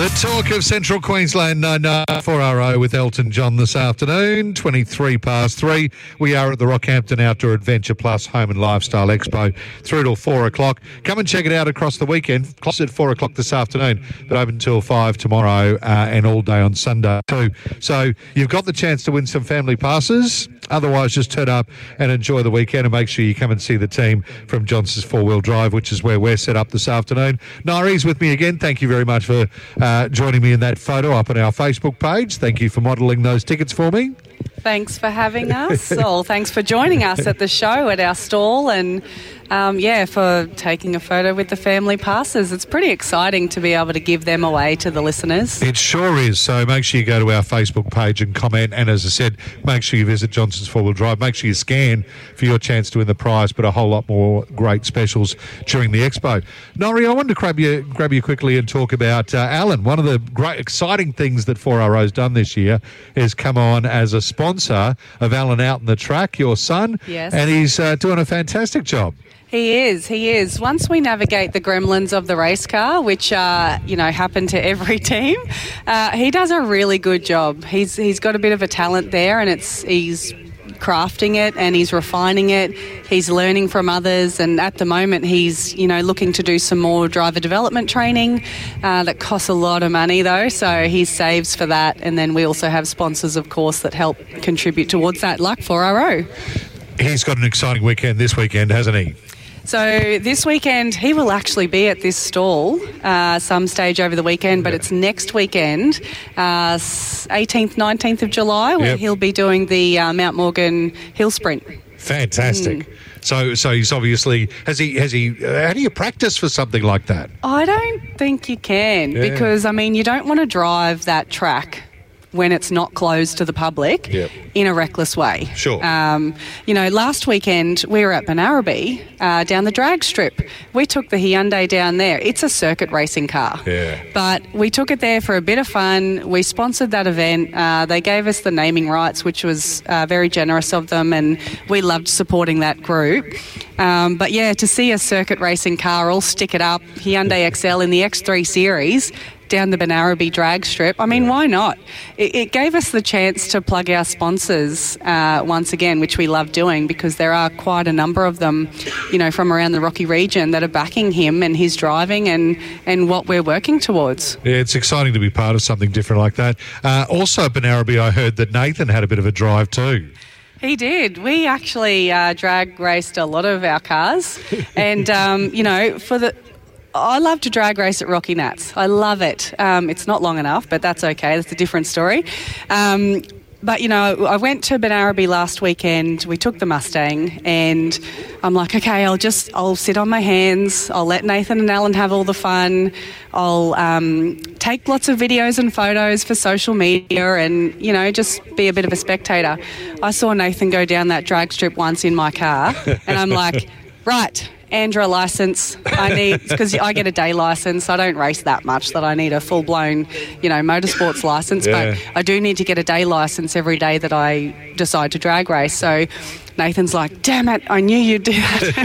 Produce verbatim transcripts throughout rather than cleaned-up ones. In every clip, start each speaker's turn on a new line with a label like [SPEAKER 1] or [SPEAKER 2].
[SPEAKER 1] The talk of Central Queensland, nine nine four R O with Elton John this afternoon, twenty-three past three. We are at the Rockhampton Outdoor Adventure Plus Home and Lifestyle Expo through till four o'clock. Come and check it out across the weekend. Close at four o'clock this afternoon, but open till five tomorrow uh, and all day on Sunday too. So you've got the chance to win some family passes. Otherwise, just turn up and enjoy the weekend, and make sure you come and see the team from Johnson's Four Wheel Drive, which is where we're set up this afternoon. Nari's with me again. Thank you very much for uh, joining me in that photo up on our Facebook page. Thank you for modelling those tickets for me.
[SPEAKER 2] Thanks for having us, or thanks for joining us at the show at our stall, and um, yeah, for taking a photo with the family passes. It's pretty exciting to be able to give them away to the listeners.
[SPEAKER 1] It sure is. So make sure you go to our Facebook page and comment, and as I said, make sure you visit Johnson's Four Wheel Drive. Make sure you scan for your chance to win the prize, but a whole lot more great specials during the expo. Nori, I wanted to grab you, grab you quickly and talk about uh, Alan. One of the great exciting things that four R O's done this year is come on as a sponsor of Alan Out in the Track, your son.
[SPEAKER 2] Yes.
[SPEAKER 1] And he's uh, doing a fantastic job.
[SPEAKER 2] He is, he is. Once we navigate the gremlins of the race car, which, uh, you know, happen to every team, uh, he does a really good job. He's He's got a bit of a talent there, and it's he's crafting it and he's refining it. He's learning from others, and at the moment he's, you know, looking to do some more driver development training. Uh, that costs a lot of money though, so he saves for that. And then we also have sponsors, of course, that help contribute towards that, like four R O.
[SPEAKER 1] He's got an exciting weekend this weekend, hasn't he?
[SPEAKER 2] So this weekend he will actually be at this stall uh, some stage over the weekend, but it's next weekend, uh, eighteenth, nineteenth of July, where
[SPEAKER 1] yep.
[SPEAKER 2] he'll be doing the uh, Mount Morgan Hill Sprint.
[SPEAKER 1] Fantastic.
[SPEAKER 2] Mm.
[SPEAKER 1] So, so he's obviously has he has he? Uh, how do you practice for something like that?
[SPEAKER 2] I don't think you can,
[SPEAKER 1] yeah.
[SPEAKER 2] because I mean you don't want to drive that track when it's not closed to the public
[SPEAKER 1] yep.
[SPEAKER 2] in a reckless way.
[SPEAKER 1] Sure.
[SPEAKER 2] Um, you know, last weekend we were at Benarabi uh, down the drag strip. We took the Hyundai down there. It's a circuit racing car.
[SPEAKER 1] Yeah.
[SPEAKER 2] But we took it there for a bit of fun. We sponsored that event. Uh, they gave us the naming rights, which was uh, very generous of them, and we loved supporting that group. Um, but yeah, to see a circuit racing car all stick it up, Hyundai X L in the X three series, down the Benarabi drag strip. I mean, why not? It, it gave us the chance to plug our sponsors uh, once again, which we love doing, because there are quite a number of them, you know, from around the Rocky region that are backing him and his driving and, and what we're working towards.
[SPEAKER 1] Yeah, it's exciting to be part of something different like that. Uh, also at Benarabi, I heard that Nathan had a bit of a drive too.
[SPEAKER 2] He did. We actually uh, drag raced a lot of our cars, and, um, you know, for the... I love to drag race at Rocky Nats. I love it. Um, it's not long enough, but that's okay. That's a different story. Um, but, you know, I went to Benarabi last weekend. We took the Mustang, and I'm like, okay, I'll just, I'll sit on my hands. I'll let Nathan and Alan have all the fun. I'll um, take lots of videos and photos for social media and, you know, just be a bit of a spectator. I saw Nathan go down that drag strip once in my car, and I'm like, right, Andra licence. I need, because I get a day licence. I don't race that much that I need a full blown, you know, motorsports licence.
[SPEAKER 1] Yeah.
[SPEAKER 2] But I do need to get a day licence every day that I decide to drag race. So Nathan's like, damn it, I knew you'd do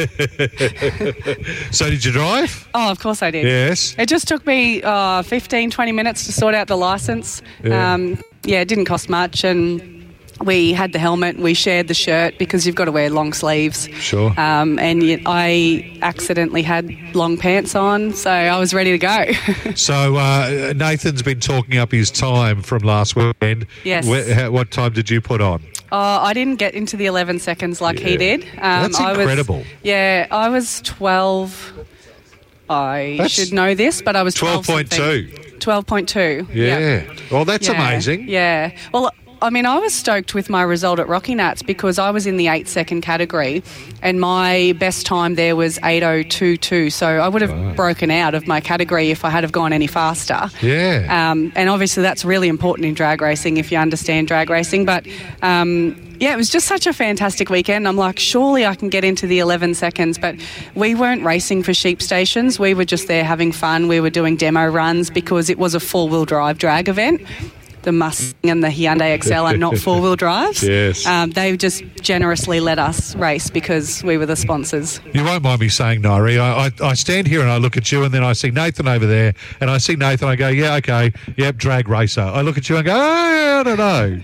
[SPEAKER 2] that.
[SPEAKER 1] So did you drive?
[SPEAKER 2] Oh, of course I did.
[SPEAKER 1] Yes.
[SPEAKER 2] It just took me uh, fifteen, twenty minutes to sort out the licence.
[SPEAKER 1] Yeah.
[SPEAKER 2] Um, yeah, it didn't cost much, and we had the helmet, we shared the shirt, because you've got to wear long sleeves.
[SPEAKER 1] Sure.
[SPEAKER 2] Um, and yet I accidentally had long pants on, so I was ready to go.
[SPEAKER 1] So uh, Nathan's been talking up his time from last weekend.
[SPEAKER 2] Yes.
[SPEAKER 1] Where, how, what time did you put on?
[SPEAKER 2] Oh, I didn't get into the eleven seconds like
[SPEAKER 1] Yeah.
[SPEAKER 2] he did. Um,
[SPEAKER 1] That's
[SPEAKER 2] I
[SPEAKER 1] incredible.
[SPEAKER 2] Was, yeah, I was twelve. I
[SPEAKER 1] That's
[SPEAKER 2] should know this, but I was
[SPEAKER 1] twelve point two.
[SPEAKER 2] twelve point two.
[SPEAKER 1] Yeah.
[SPEAKER 2] Yeah.
[SPEAKER 1] Well, that's
[SPEAKER 2] Yeah.
[SPEAKER 1] amazing.
[SPEAKER 2] Yeah. Well, I mean, I was stoked with my result at Rocky Nats because I was in the eight second category, and my best time there was eight oh two two. So I would have
[SPEAKER 1] Right.
[SPEAKER 2] broken out of my category if I had have gone any faster.
[SPEAKER 1] Yeah.
[SPEAKER 2] Um, and obviously that's really important in drag racing if you understand drag racing. But um, yeah, it was just such a fantastic weekend. I'm like, surely I can get into the eleven seconds. But we weren't racing for sheep stations. We were just there having fun. We were doing demo runs because it was a four-wheel drive drag event. the Mustang and the Hyundai Excel are not four-wheel drives.
[SPEAKER 1] Yes.
[SPEAKER 2] Um, they just generously let us race because we were the sponsors.
[SPEAKER 1] You won't mind me saying, Nairi, I, I, I stand here and I look at you and then I see Nathan over there and I see Nathan, I go, yeah, okay, yep, drag racer. I look at you and go, oh, I don't know.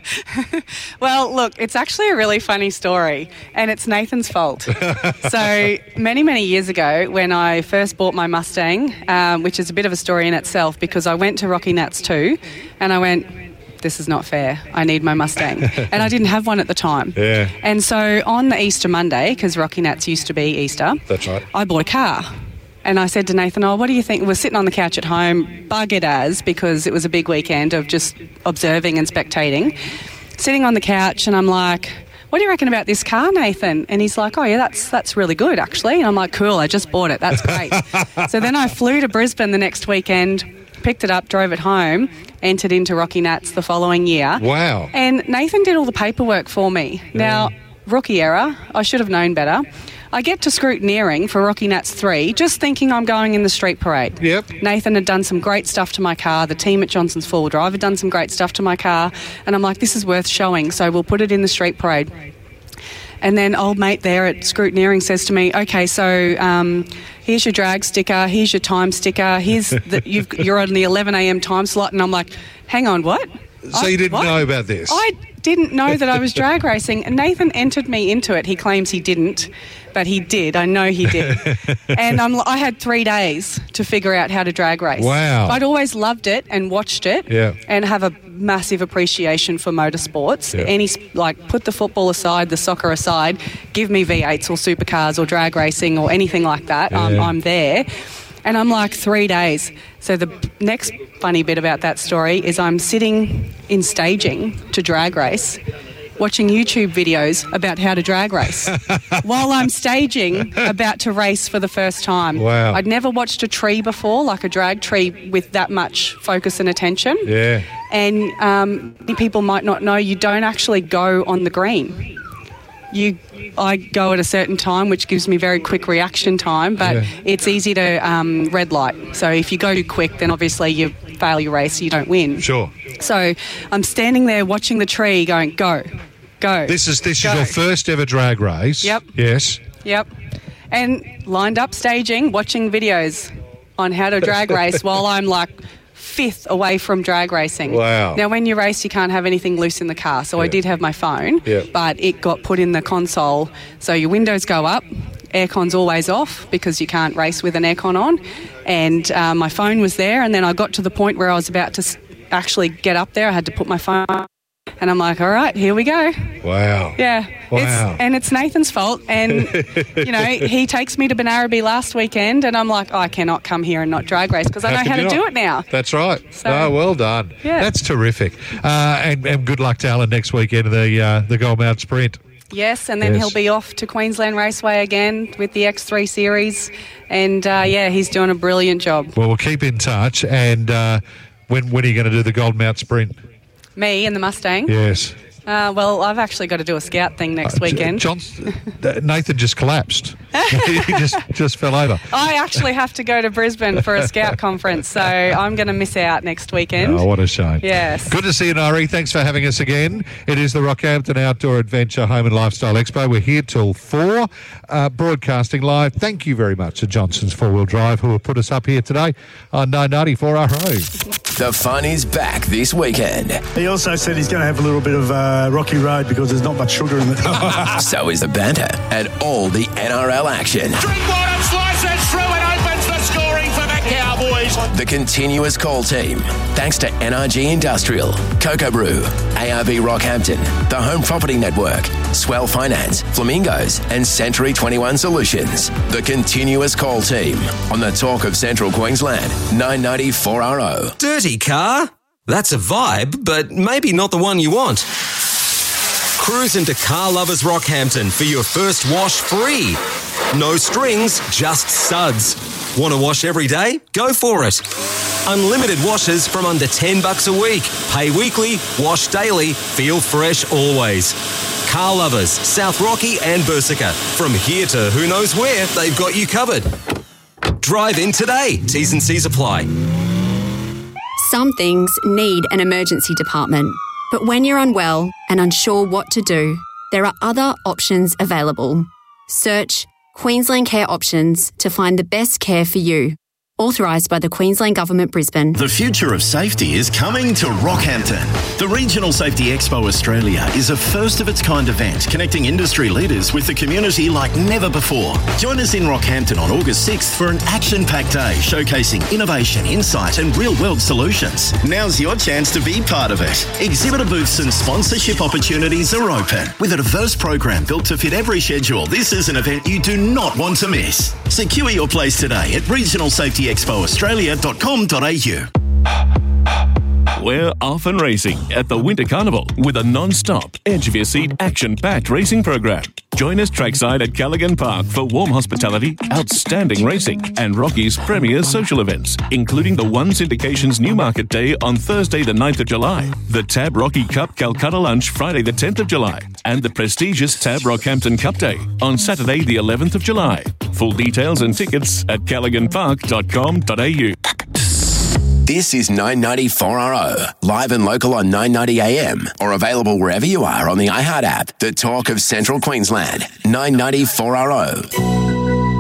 [SPEAKER 2] Well, look, it's actually a really funny story and it's Nathan's fault. So many, many years ago when I first bought my Mustang, um, which is a bit of a story in itself because I went to Rocky Nats too and I went, this is not fair. I need my Mustang. And I didn't have one at the time.
[SPEAKER 1] Yeah.
[SPEAKER 2] And so on the Easter Monday, because Rocky Nats used to be Easter,
[SPEAKER 1] That's right.
[SPEAKER 2] I bought a car. And I said to Nathan, oh, what do you think? We're sitting on the couch at home, bug it as, because it was a big weekend of just observing and spectating. Sitting on the couch and I'm like, what do you reckon about this car, Nathan? And he's like, oh, yeah, that's that's really good, actually. And I'm like, cool, I just bought it. That's great. So then I flew to Brisbane the next weekend, picked it up, drove it home, entered into Rocky Nats the following year.
[SPEAKER 1] Wow.
[SPEAKER 2] And Nathan did all the paperwork for me.
[SPEAKER 1] Yeah.
[SPEAKER 2] Now, rookie error, I should have known better. I get to scrutineering for Rocky Nats three, just thinking I'm going in the street parade.
[SPEAKER 1] Yep.
[SPEAKER 2] Nathan had done some great stuff to my car. The team at Johnson's Four Wheel Drive had done some great stuff to my car. And I'm like, this is worth showing, so we'll put it in the street parade. And then old mate there at scrutineering says to me, okay, so um, here's your drag sticker, here's your time sticker, here's the, you've, you're on the eleven a.m. time slot. And I'm like, hang on, what?
[SPEAKER 1] So
[SPEAKER 2] I,
[SPEAKER 1] you didn't
[SPEAKER 2] what?
[SPEAKER 1] know about this?
[SPEAKER 2] I didn't know that I was drag racing. And Nathan entered me into it. He claims he didn't, but he did. I know he did. And I'm, I had three days to figure out how to drag race.
[SPEAKER 1] Wow.
[SPEAKER 2] I'd always loved it and watched it
[SPEAKER 1] Yeah.
[SPEAKER 2] and have a massive appreciation for motorsports.
[SPEAKER 1] Yeah.
[SPEAKER 2] Any, like, put the football aside, the soccer aside, give me V eights or supercars or drag racing or anything like that.
[SPEAKER 1] Yeah.
[SPEAKER 2] Um, I'm there. And I'm like, three days. So the next funny bit about that story is I'm sitting in staging to drag race, watching YouTube videos about how to drag race while I'm staging about to race for the first time.
[SPEAKER 1] Wow.
[SPEAKER 2] I'd never watched a tree before, like a drag tree with that much focus and attention.
[SPEAKER 1] Yeah.
[SPEAKER 2] And um, many people might not know you don't actually go on the green. You, I go at a certain time, which gives me very quick reaction time, but
[SPEAKER 1] Yeah.
[SPEAKER 2] it's easy to um, red light. So if you go too quick, then obviously you fail your race, you don't win.
[SPEAKER 1] Sure.
[SPEAKER 2] So I'm standing there watching the tree going, go, go.
[SPEAKER 1] This is this
[SPEAKER 2] go.
[SPEAKER 1] is your first ever drag race.
[SPEAKER 2] Yep.
[SPEAKER 1] Yes.
[SPEAKER 2] Yep. And lined up staging, watching videos on how to drag race while I'm like fifth away from drag racing.
[SPEAKER 1] Wow.
[SPEAKER 2] Now, when you race, you can't have anything loose in the car. So I
[SPEAKER 1] Yeah.
[SPEAKER 2] did have my phone,
[SPEAKER 1] Yeah.
[SPEAKER 2] but it got put in the console. So your windows go up, aircon's always off because you can't race with an aircon on. And uh, my phone was there. And then I got to the point where I was about to s- actually get up there. I had to put my phone on. And I'm like, all right, here we go.
[SPEAKER 1] Wow.
[SPEAKER 2] Yeah.
[SPEAKER 1] Wow.
[SPEAKER 2] It's, and it's Nathan's fault. And, you know, he takes me to Benarabi last weekend and I'm like, oh, I cannot come here and not drag race because I
[SPEAKER 1] How
[SPEAKER 2] know
[SPEAKER 1] could
[SPEAKER 2] how to
[SPEAKER 1] you
[SPEAKER 2] do
[SPEAKER 1] not?
[SPEAKER 2] it now.
[SPEAKER 1] That's right.
[SPEAKER 2] So-
[SPEAKER 1] oh, well done.
[SPEAKER 2] Yeah.
[SPEAKER 1] That's terrific. Uh, and, and good luck to Alan next weekend in the, uh, the Goldmount Sprint.
[SPEAKER 2] Yes, and then
[SPEAKER 1] Yes.
[SPEAKER 2] he'll be off to Queensland Raceway again with the X three Series. And, uh, yeah, he's doing a brilliant job.
[SPEAKER 1] Well, we'll keep in touch. And uh, when, when are you going to do the Goldmount Sprint?
[SPEAKER 2] Me and the Mustang.
[SPEAKER 1] Yes.
[SPEAKER 2] Uh, well, I've actually got to do a scout thing next weekend.
[SPEAKER 1] John, Nathan just collapsed. he just just fell over.
[SPEAKER 2] I actually have to go to Brisbane for a scout conference, so I'm going to miss out next weekend.
[SPEAKER 1] Oh, what a shame.
[SPEAKER 2] Yes.
[SPEAKER 1] Good to see you, Nairi. Thanks for having us again. It is the Rockhampton Outdoor Adventure Home and Lifestyle Expo. We're here till four, uh, broadcasting live. Thank you very much to Johnson's Four Wheel Drive, who have put us up here today on nine ninety-four R O.
[SPEAKER 3] The fun is back this weekend.
[SPEAKER 4] He also said he's going to have a little bit of uh, rocky road because there's not much sugar in it.
[SPEAKER 3] So is the banter and all the N R L action.
[SPEAKER 5] Drinkwater slices through and opens the scoring for the Cowboys.
[SPEAKER 3] The continuous call team. Thanks to N R G Industrial, Cocoa Brew, A R B Rockhampton, the Home Property Network, Swell Finance, Flamingos, and Century twenty-one Solutions. The continuous call team on the Talk of Central Queensland, nine ninety-four R O.
[SPEAKER 6] Dirty car? That's a vibe, but maybe not the one you want. Cruise into Car Lovers Rockhampton for your first wash free. No strings, just suds. Want to wash every day? Go for it. Unlimited washes from under ten bucks a week. Pay weekly, wash daily, feel fresh always. Car Lovers, South Rocky and Bersica. From here to who knows where, they've got you covered. Drive in today. T's and C's apply.
[SPEAKER 7] Some things need an emergency department, but when you're unwell and unsure what to do, there are other options available. Search Queensland Care Options to find the best care for you. Authorised by the Queensland Government, Brisbane.
[SPEAKER 8] The future of safety is coming to Rockhampton. The Regional Safety Expo Australia is a first-of-its-kind event connecting industry leaders with the community like never before. Join us in Rockhampton on August sixth for an action-packed day showcasing innovation, insight and real-world solutions. Now's your chance to be part of it. Exhibitor booths and sponsorship opportunities are open. With a diverse program built to fit every schedule, this is an event you do not want to miss. Secure your place today at regional safety expo australia dot com dot a u.
[SPEAKER 9] We're off and racing at the Winter Carnival with a non-stop, edge-of-your-seat, action-packed racing program. Join us trackside at Callaghan Park for warm hospitality, outstanding racing, and Rocky's premier social events, including the One Syndication's Newmarket Day on Thursday the ninth of July, the Tab Rocky Cup Calcutta Lunch Friday the tenth of July, and the prestigious Tab Rockhampton Cup Day on Saturday the eleventh of July. Full details and tickets at callaghan park dot com dot a u.
[SPEAKER 3] This is nine ninety four R O, live and local on nine ninety A M, or available wherever you are on the iHeart app. The talk of Central Queensland, nine ninety four R O.